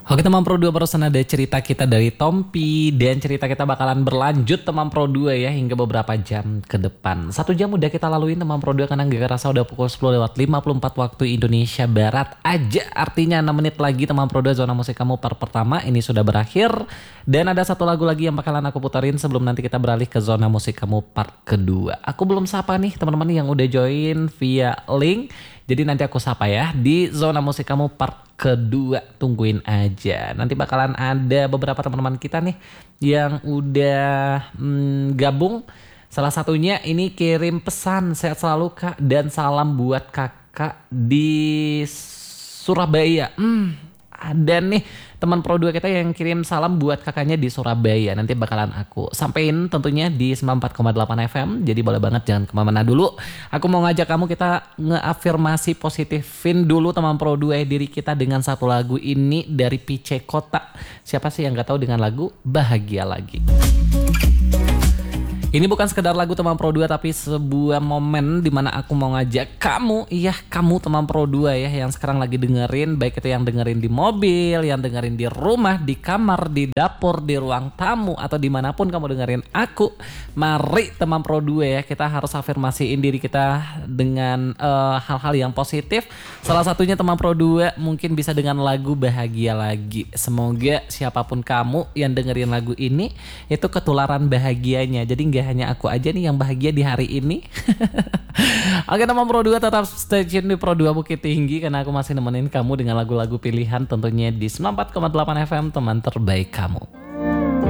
Oke teman Pro 2, barusan ada cerita kita dari Tompi dan cerita kita bakalan berlanjut teman Pro 2 ya hingga beberapa jam ke depan. 1 jam udah kita laluin teman Pro 2 karena gak kerasa udah pukul 10:54 waktu Indonesia Barat aja. Artinya 6 menit lagi teman Pro 2 zona musik kamu part pertama ini sudah berakhir. Dan ada satu lagu lagi yang bakalan aku putarin sebelum nanti kita beralih ke zona musik kamu part kedua. Aku belum sapa nih teman-teman yang udah join via link. Jadi nanti aku sapa ya di zona musik kamu part kedua, tungguin aja. Nanti bakalan ada beberapa teman-teman kita nih yang udah gabung. Salah satunya ini kirim pesan sehat selalu kak dan salam buat kakak di Surabaya. Ada nih teman Pro 2 kita yang kirim salam buat kakaknya di Surabaya. Nanti bakalan aku sampein tentunya di 94,8 FM. Jadi boleh banget jangan kemana-mana dulu. Aku mau ngajak kamu kita ngeafirmasi positifin dulu teman Pro 2 diri kita dengan satu lagu ini dari PC Kota. Siapa sih yang gak tahu dengan lagu Bahagia Lagi. Ini bukan sekedar lagu teman Pro 2 tapi sebuah momen dimana aku mau ngajak kamu, iya kamu teman Pro 2 ya yang sekarang lagi dengerin, baik itu yang dengerin di mobil, yang dengerin di rumah, di kamar, di dapur, di ruang tamu atau dimanapun kamu dengerin aku. Mari teman Pro 2 ya, kita harus afirmasiin diri kita dengan hal-hal yang positif. Salah satunya teman Pro 2 mungkin bisa dengan lagu Bahagia Lagi. Semoga siapapun kamu yang dengerin lagu ini itu ketularan bahagianya. Jadi gak hanya aku aja nih yang bahagia di hari ini. Oke teman Pro 2, tetap stay tune di Pro 2 Bukit Tinggi karena aku masih nemenin kamu dengan lagu-lagu pilihan tentunya di 94,8 FM teman terbaik kamu.